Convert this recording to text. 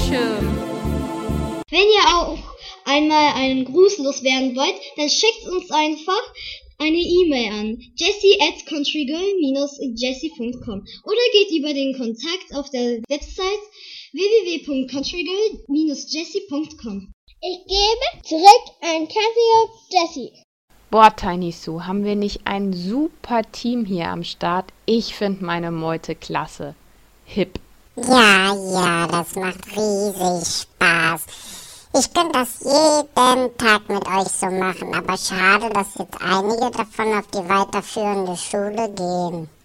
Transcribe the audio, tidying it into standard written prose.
Dankeschön. Wenn ihr auch einmal einen Gruß loswerden wollt, dann schickt uns einfach eine E-Mail an jessie@countrygirl-jessie.com oder geht über den Kontakt auf der Website www.countrygirl-jessie.com. Ich gebe zurück an Kaffee Jessie. Boah, Tiny Sue, haben wir nicht ein super Team hier am Start? Ich finde meine Meute klasse. Hip. Ja, das macht riesig Spaß. Ich könnte das jeden Tag mit euch so machen, aber schade, dass jetzt einige davon auf die weiterführende Schule gehen.